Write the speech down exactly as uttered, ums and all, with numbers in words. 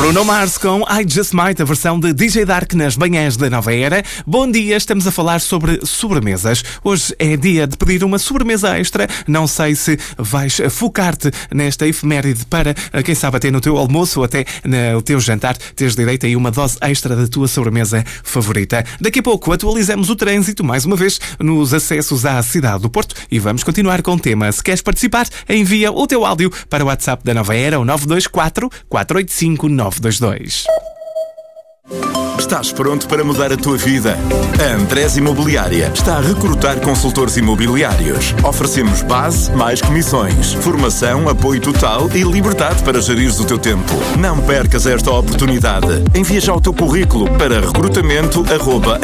Bruno Mars com I Just Might, a versão de D J Dark nas manhãs da Nova Era. Bom dia, estamos a falar sobre sobremesas. Hoje é dia de pedir uma sobremesa extra. Não sei se vais focar-te nesta efeméride para, quem sabe, até no teu almoço ou até no teu jantar, teres direito a uma dose extra da tua sobremesa favorita. Daqui a pouco atualizamos o trânsito, mais uma vez, nos acessos à cidade do Porto e vamos continuar com o tema. Se queres participar, envia o teu áudio para o WhatsApp da Nova Era, o nove dois quatro, quatro oito cinco, nove dois dois. Estás pronto para mudar a tua vida? A Andrés Imobiliária está a recrutar consultores imobiliários. Oferecemos base, mais comissões, formação, apoio total e liberdade para gerires o teu tempo. Não percas esta oportunidade. Envia já o teu currículo para recrutamento arroba